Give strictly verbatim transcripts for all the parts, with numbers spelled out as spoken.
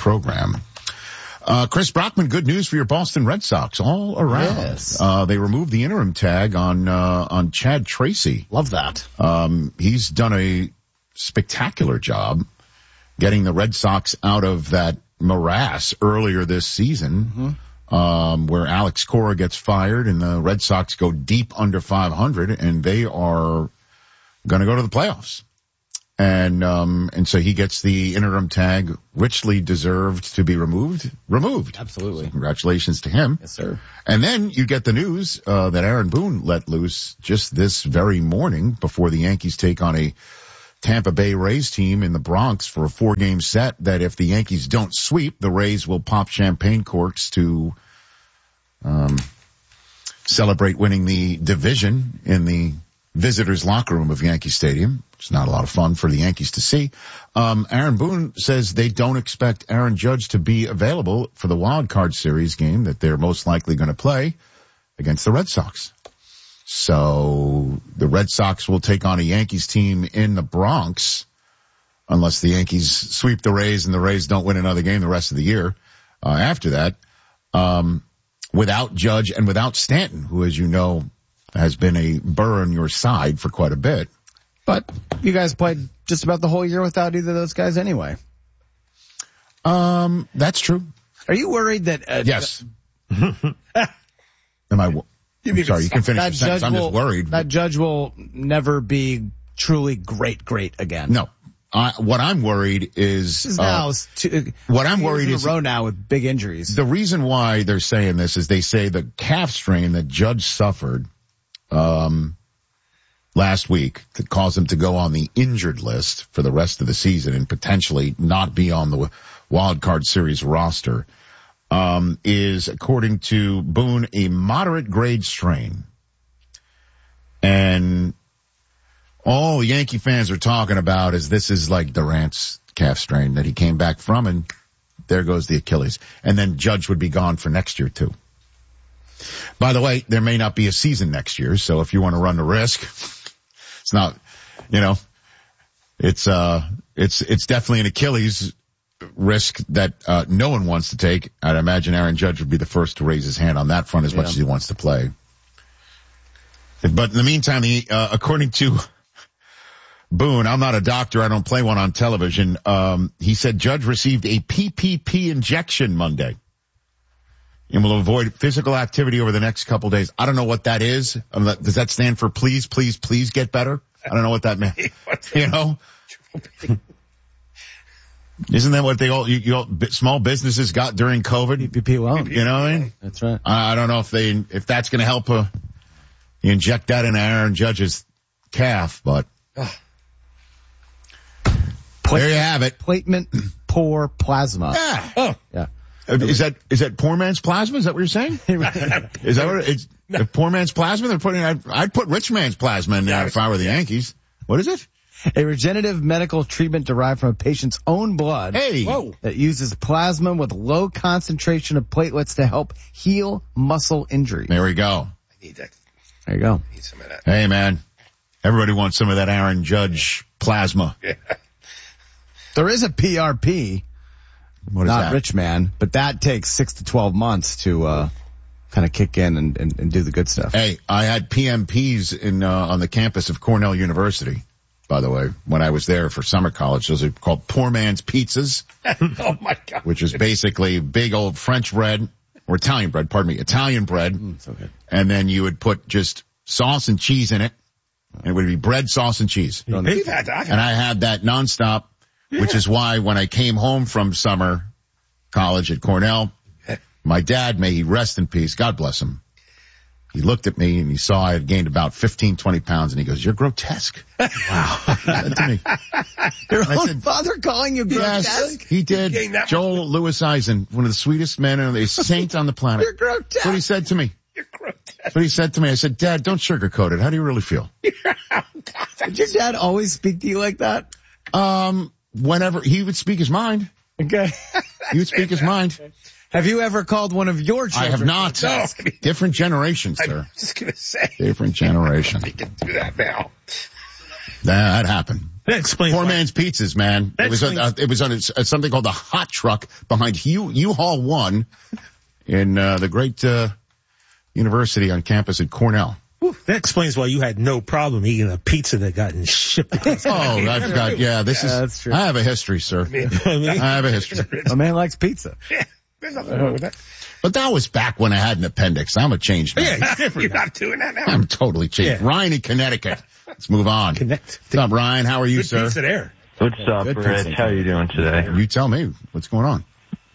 program. Uh, Chris Brockman, good news for your Boston Red Sox all around. Yes. Uh, they removed the interim tag on, uh, on Chad Tracy. Love that. Um, he's done a spectacular job getting the Red Sox out of that morass earlier this season, mm-hmm. um, where Alex Cora gets fired and the Red Sox go deep under five hundred and they are going to go to the playoffs. And, um, and so he gets the interim tag, richly deserved to be removed, removed. Absolutely. So congratulations to him. Yes, sir. And then you get the news, uh, that Aaron Boone let loose just this very morning before the Yankees take on a Tampa Bay Rays team in the Bronx for a four game set, that if the Yankees don't sweep, the Rays will pop champagne corks to, um, celebrate winning the division in the visitors' locker room of Yankee Stadium. It's not a lot of fun for the Yankees to see. Um, Aaron Boone says they don't expect Aaron Judge to be available for the wild card series game that they're most likely going to play against the Red Sox. So the Red Sox will take on a Yankees team in the Bronx unless the Yankees sweep the Rays and the Rays don't win another game the rest of the year. Uh, after that, um, without Judge and without Stanton, who, as you know, has been a burr on your side for quite a bit. But you guys played just about the whole year without either of those guys anyway. Um, that's true. Are you worried that... Uh, yes. Am I... I'm sorry, you can finish your sentence. I'm just worried. That Judge will never be truly great, great again. No. I, what I'm worried is... This is uh, now two, what I'm worried is... in a row now with big injuries. The reason why they're saying this is they say the calf strain that Judge suffered um last week that caused him to go on the injured list for the rest of the season and potentially not be on the wild card series roster, um, is, according to Boone, a moderate grade strain. And all Yankee fans are talking about is this is like Durant's calf strain that he came back from, and there goes the Achilles. And then Judge would be gone for next year too. By the way, there may not be a season next year, so if you want to run the risk, it's not, you know, it's, uh, it's, it's definitely an Achilles risk that, uh, no one wants to take. I'd imagine Aaron Judge would be the first to raise his hand on that front as yeah. much as he wants to play. But in the meantime, he, uh, according to Boone, I'm not a doctor, I don't play one on television, um, he said Judge received a P P P injection Monday and will avoid physical activity over the next couple days. I don't know what that is. Does that stand for please, please, please get better? I don't know what that means. You know? Isn't that what they all, you, you all, small businesses got during COVID? P P P loan. You know what I mean? That's right. I, I don't know if they, if that's going to help, uh, you inject that in Aaron Judge's calf, but there you have it. Platelet poor plasma. Yeah. Oh. Yeah. Is that, is that poor man's plasma? Is that what you're saying? Is that what it's, no. The poor man's plasma? They're putting, I'd, I'd put rich man's plasma in there if I were the Yankees. What is it? A regenerative medical treatment derived from a patient's own blood. Hey. Whoa. That uses plasma with low concentration of platelets to help heal muscle injuries. There we go. I need that. There you go. I need some of that. Hey man. Everybody wants some of that Aaron Judge plasma. Yeah. There is a P R P. What is Not that? rich man, but that takes six to twelve months to, uh, kind of kick in and, and, and do the good stuff. Hey, I had P M Ps in, uh, on the campus of Cornell University, by the way, when I was there for summer college. Those are called poor man's pizzas. Oh my God. Which is basically big old French bread, or Italian bread, pardon me, Italian bread. Mm, so good. And then you would put just sauce and cheese in it. And it would be bread, sauce, and cheese. We've had that. And I had that nonstop. Yeah. Which is why when I came home from summer college at Cornell, my dad, may he rest in peace, God bless him, he looked at me and he saw I had gained about fifteen, twenty pounds and he goes, "You're grotesque." Wow. That to me. Your and own said, father calling you grotesque? Yes, he did. Joel Louis Eisen, one of the sweetest men and a saint on the planet. You're grotesque. That's what he said to me. You're grotesque. That's what he said to me. I said, "Dad, don't sugarcoat it. How do you really feel?" Did your dad always speak to you like that? Um, whenever he would speak his mind. Okay. He would speak his mind. Have you ever called one of your children? I have not. No. Different generation, sir. I'm just going to say. Different generation. You can do that now. That happened. That explains Poor why. man's pizzas, man. That It was, on, uh, it was on a, something called the hot truck behind U, U-Haul one in, uh, the great, uh, university on campus at Cornell. Whew, that explains why you had no problem eating a pizza that got shipped. across the Oh, country. I've got, yeah, this Yeah, is, that's true. I have a history, sir. I have a history. A man likes pizza. Yeah, there's nothing wrong with that. But that was back when I had an appendix. I'm a changed man. Yeah, it's different. You're not doing that now. I'm totally changed. Yeah. Ryan in Connecticut. Let's move on. Connect. What's up, Ryan? How are you, Good sir? pizza there. What's up, Good Rich? pizza. How are you doing today? You tell me. What's going on?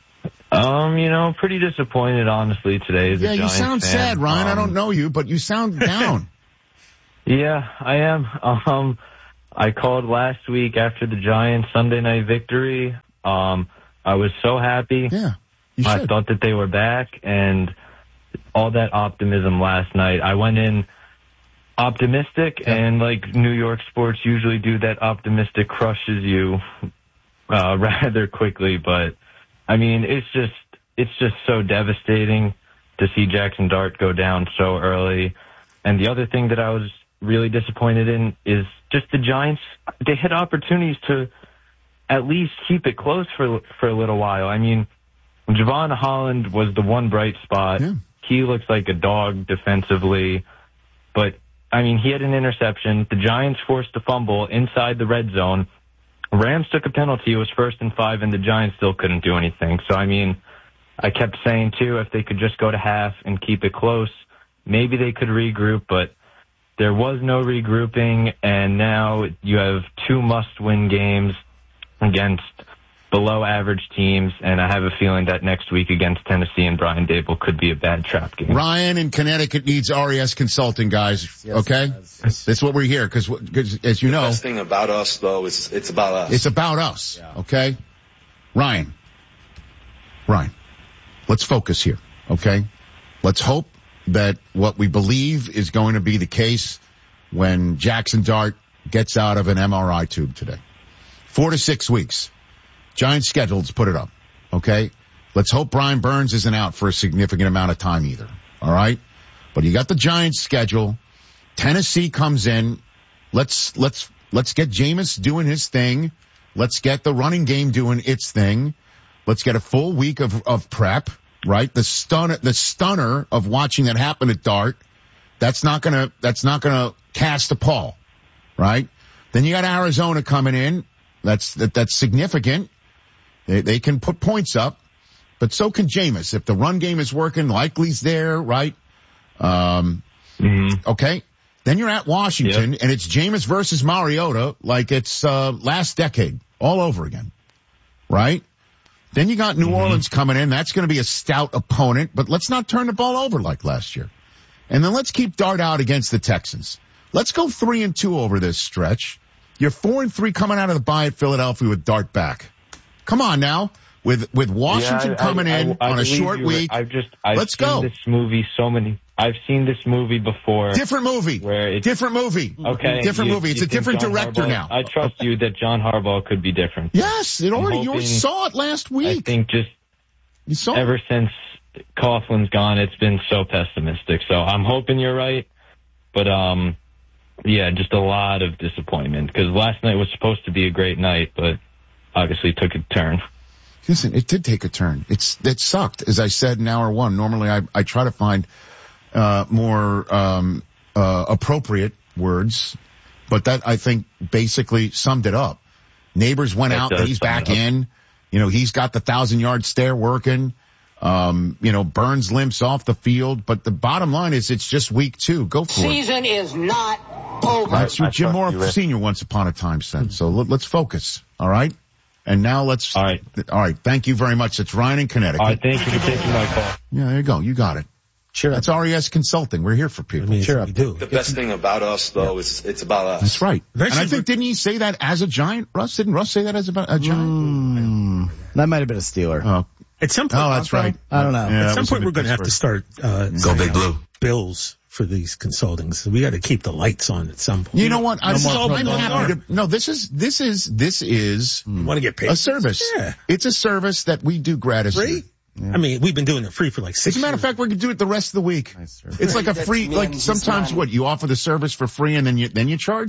Um, you know, pretty disappointed, honestly, today. As Yeah, a you Giants sound fan. sad, Ryan. I Um, don't know you, but you sound down. Yeah, I am. Um, I called last week after the Giants Sunday night victory. Um, I was so happy. Yeah, you I should. thought that they were back, and all that optimism last night. I went in optimistic, Yeah. and like New York sports usually do, that optimistic crushes you uh, rather quickly. But I mean, it's just it's just so devastating to see Jackson Dart go down so early. And the other thing that I was really disappointed in is just the Giants. They had opportunities to at least keep it close for for a little while. I mean, Javon Holland was the one bright spot. Yeah. He looks like a dog defensively, but I mean, he had an interception. The Giants forced a fumble inside the red zone. Rams took a penalty. It was first and five, and the Giants still couldn't do anything. So, I mean, I kept saying, too, if they could just go to half and keep it close, maybe they could regroup, but there was no regrouping, and now you have two must-win games against below-average teams, and I have a feeling that next week against Tennessee and Brian Dable could be a bad trap game. Ryan in Connecticut needs R E S Consulting, guys. Yes, okay? it does. That's what we're here, because, as you know, The best thing about us, though, is it's about us. it's about us. Okay? Ryan. Ryan. Let's focus here. Okay? Let's hope that what we believe is going to be the case when Jackson Dart gets out of an M R I tube today. Four to six weeks. Giants schedule, let's put it up. Okay? Let's hope Brian Burns isn't out for a significant amount of time either. All right? But you got the Giants schedule. Tennessee comes in. Let's, let's, let's get Jameis doing his thing. Let's get the running game doing its thing. Let's get a full week of, of prep, right? The stun, the stunner of watching that happen at Dart. That's not gonna, that's not gonna cast a pall, right? Then you got Arizona coming in. That's, that, that's significant. They, they can put points up, but so can Jameis. If the run game is working, likely's there, right? Um, Mm-hmm. okay. Then you're at Washington, Yep. and it's Jameis versus Mariota like it's uh last decade all over again, right? Then you got New Mm-hmm. Orleans coming in. That's going to be a stout opponent, but let's not turn the ball over like last year. And then let's keep Dart out against the Texans. Let's go three and two over this stretch. You're four and three coming out of the bye at Philadelphia with Dart back. Come on now. With, with Washington Yeah, I- coming I- in I- I on a believe short you. week. I've just, I've Let's seen go. this movie so many, I've seen this movie before. Different movie. Where it's- different movie. Okay. Different you- movie. It's you a think different John director Harbaugh- now. I trust you that John Harbaugh could be different. Yes, it already, you already hoping- saw it last I week. think just You saw ever it. since Coughlin's gone, it's been so pessimistic. So I'm hoping you're right. But, um, yeah, just a lot of disappointment because last night was supposed to be a great night, but obviously took a turn. Listen, it did take a turn. It's, it sucked, as I said in hour one. Normally I, I try to find, uh, more, um, uh, appropriate words, but that I think basically summed it up. Neighbors went That out, does and he's sum it back up. in. You know, he's got the thousand yard stare working. Um, you know, Burns limps off the field, but the bottom line is it's just week two. Go for it. Season is not over. That's what I Jim trust Moore you, Rick. Senior once upon a time said. So let, let's focus. All right. And now let's. All right. All right. Thank you very much. It's Ryan in Connecticut. All right, thank you for taking my call. Yeah, there you go. You got it. Sure. That's R E S Consulting. We're here for I people. mean, Sure. sure we do. The best thing about us, though, is it's about us. That's right. And I Eventually think, didn't he say that as a Giant? Russ, didn't Russ say that as a, a Giant? Mm, that might have been a Steeler. Oh, At some point, oh, that's right. I don't know. Yeah, At that some was point, in we're going to have to Pittsburgh. start uh, Go Big Blue. bills for these consultings. We got to keep the lights on at some point. You know what? I'm, This is all I'm been happy done. to. No, this is this is this is You want to get paid? a service. Yeah. It's a service that we do gratuitously. Free? I mean, we've been doing it free for like six As a matter of years. fact, we can do it the rest of the week. Nice, sir. It's like a That's free, me like and his sometimes money. what, you offer the service for free and then you, then you charge?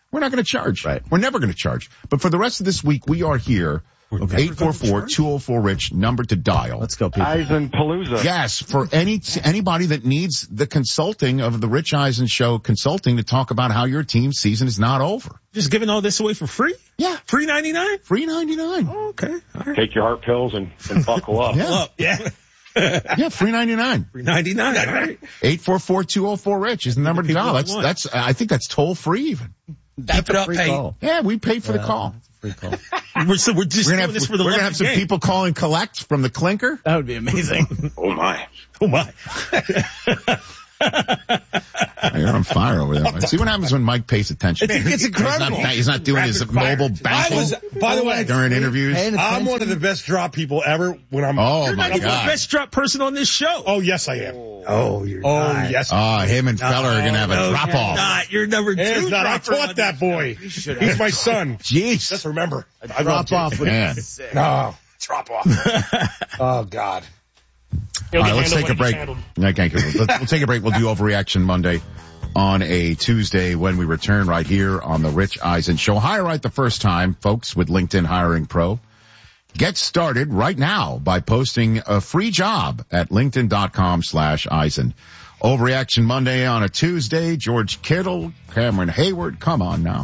We're not going to charge. Right. We're never going to charge. But for the rest of this week, we are here. eight four four, two oh four, RICH, number to dial. Let's go, people. Eisenpalooza. Yes, for any anybody that needs the consulting of the Rich Eisen Show consulting to talk about how your team's season is not over. Just giving all this away for free? Yeah. Free ninety-nine? Free ninety-nine. Oh, okay. All right. Take your heart pills and, and buckle up. Yeah. Well, yeah. Yeah, free ninety-nine. Free ninety-nine. All right. eight four four, two oh four, RICH is the number to People dial. that That's, want. that's, I think that's toll free even. That's Keep it a up, free hey. call. Yeah, we pay for Yeah, the call. that's a free call. We're, so we're just We're doing gonna this have, for the we're love gonna of have the some game. people call and collect from the clinker. That would be amazing. Oh, my. Oh, my. You're on fire over there. See what happens when Mike pays attention. It's, it's incredible. He's not, he's not doing his Rapid fire. mobile I banking was, by the way, during interviews. Paying I'm attention. one of the best drop people ever when I'm. Oh You're my not even God. the best drop person on this show. Oh, yes, I am. Oh, you're Oh, not. yes. Oh, him and Feller are gonna have a No, drop you're off. Not. You're number two. It's not. I dropper on taught that this boy. He's my son. Jeez. Just remember. I love Drop off. Jason. With Man. No. Drop off. Oh, God. All right, let's take a break. Okay, let's, we'll take a break. We'll do Overreaction Monday on a Tuesday when we return right here on the Rich Eisen Show. Hire right the first time, folks, with LinkedIn Hiring Pro. Get started right now by posting a free job at linkedin.com slash Eisen. Overreaction Monday on a Tuesday. George Kittle, Cameron Hayward. Come on now.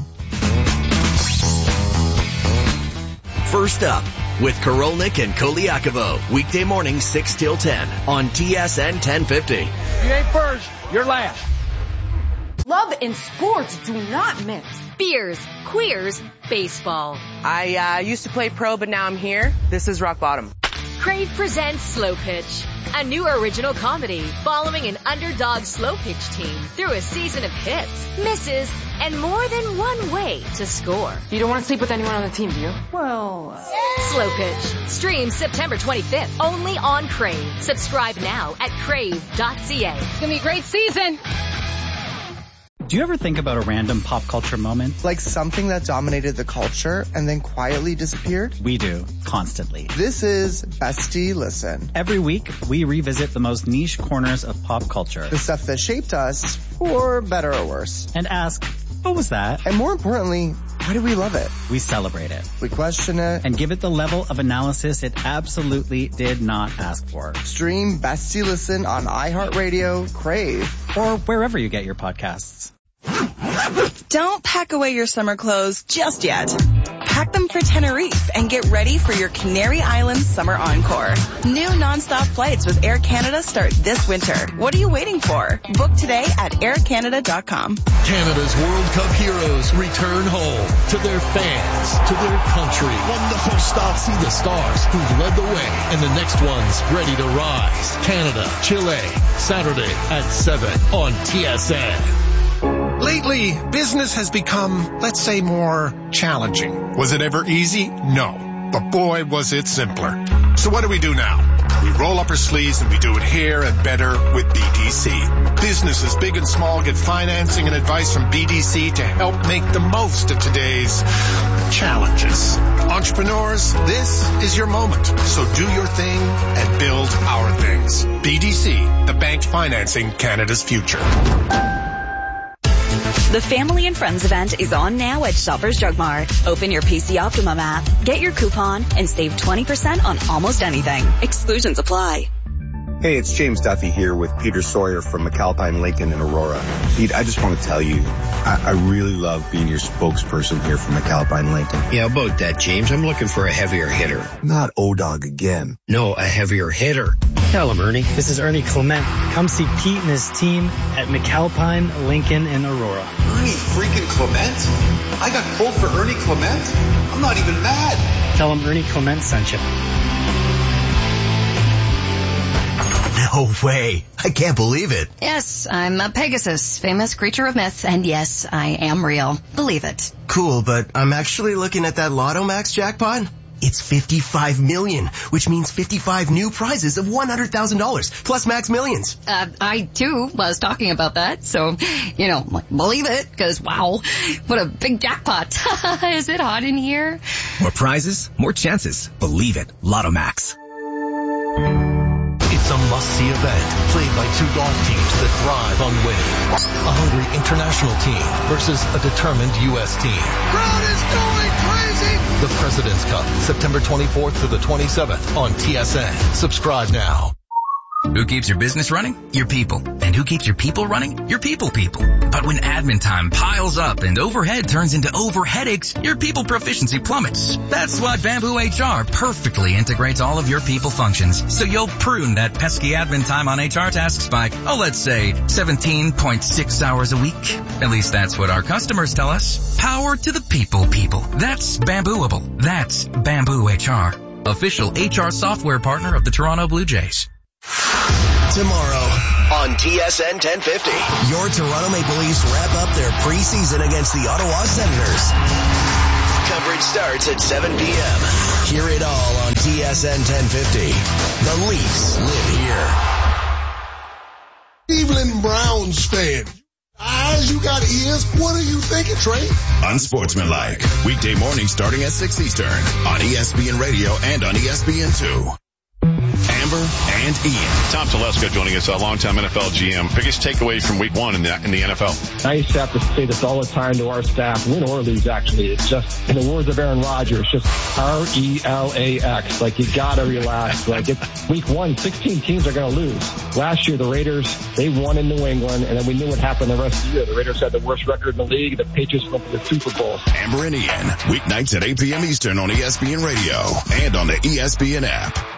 First up with Korolnik and Koliakovo, weekday morning six till ten on T S N ten fifty. You ain't first, you're last. Love and sports do not mix. Beers, queers, baseball. I uh, used to play pro, but now I'm here. This is rock bottom. Crave presents Slow Pitch, a new original comedy following an underdog slow pitch team through a season of hits, misses, and more than one way to score. You don't want to sleep with anyone on the team, do you? Well, uh... Slow Pitch streams September twenty-fifth only on Crave. Subscribe now at crave dot c a. It's gonna be a great season. Do you ever think about a random pop culture moment? Like something that dominated the culture and then quietly disappeared? We do, constantly. This is Bestie Listen. Every week, we revisit the most niche corners of pop culture. The stuff that shaped us, for better or worse. And ask, what was that? And more importantly, why do we love it? We celebrate it. We question it. And give it the level of analysis it absolutely did not ask for. Stream Bestie Listen on iHeartRadio, Crave, or wherever you get your podcasts. Don't pack away your summer clothes just yet. Pack them for Tenerife and get ready for your Canary Islands summer encore. New nonstop flights with Air Canada start this winter. What are you waiting for? Book today at air canada dot com. Canada's World Cup heroes return home to their fans, to their country. Wonderful start. See the stars who've led the way and the next one's ready to rise. Canada, Chile, Saturday at seven on T S N. Lately, business has become, let's say, more challenging. Was it ever easy? No. But boy, was it simpler. So what do we do now? We roll up our sleeves and we do it here and better with B D C. Businesses big and small get financing and advice from B D C to help make the most of today's challenges. Entrepreneurs, this is your moment. So do your thing and build our things. B D C, the bank financing Canada's future. The Family and Friends event is on now at Shoppers Drug Mart. Open your P C Optimum app, get your coupon, and save twenty percent on almost anything. Exclusions apply. Hey, it's James Duffy here with Peter Sawyer from McAlpine Lincoln in Aurora. Pete, I just want to tell you, I, I really love being your spokesperson here for McAlpine Lincoln. Yeah, about that, James. I'm looking for a heavier hitter. Not O-Dog again. No, a heavier hitter. Tell him, Ernie. This is Ernie Clement. Come see Pete and his team at McAlpine Lincoln in Aurora. Ernie freaking Clement? I got pulled for Ernie Clement? I'm not even mad. Tell him Ernie Clement sent you. No way. I can't believe it. Yes, I'm a Pegasus, famous creature of myth, and yes, I am real. Believe it. Cool, but I'm actually looking at that Lotto Max jackpot. It's fifty-five million, which means fifty-five new prizes of one hundred thousand dollars, plus Max Millions. Uh, I, too, was talking about that, so, you know, believe it, because, wow, what a big jackpot. Is it hot in here? More prizes, more chances. Believe it. Lotto Max. It's a must-see event played by two golf teams that thrive on winning. A hungry international team versus a determined U S team. Crowd is going crazy! The President's Cup, September twenty-fourth to the twenty-seventh on T S N. Subscribe now. Who keeps your business running? Your people. And who keeps your people running? Your people people. But when admin time piles up and overhead turns into over headaches, your people proficiency plummets. That's why Bamboo H R perfectly integrates all of your people functions, so you'll prune that pesky admin time on H R tasks by, oh, let's say seventeen point six hours a week. At least that's what our customers tell us. Power to the people people. That's Bambooable. That's Bamboo H R. Official H R software partner of the Toronto Blue Jays. Tomorrow on T S N ten fifty, your Toronto Maple Leafs wrap up their preseason against the Ottawa Senators. Coverage starts at seven p.m. Hear it all on T S N ten fifty. The Leafs live here. Cleveland Browns fan. Eyes, you got ears. What are you thinking, Trey? Unsportsmanlike. Weekday morning starting at six Eastern on E S P N Radio and on E S P N two. Amber and Ian. Tom Telesco joining us, a longtime N F L G M. Biggest takeaway from week one in the in the N F L. I used to have to say this all the time to our staff, win or lose, actually. It's just, in the words of Aaron Rodgers, just R E L A X. Like, you gotta relax. Like, it's week one, sixteen teams are gonna lose. Last year, the Raiders, they won in New England, and then we knew what happened the rest of the year. The Raiders had the worst record in the league. The Patriots went to the Super Bowl. Amber and Ian, weeknights at eight p.m. Eastern on E S P N Radio and on the E S P N app.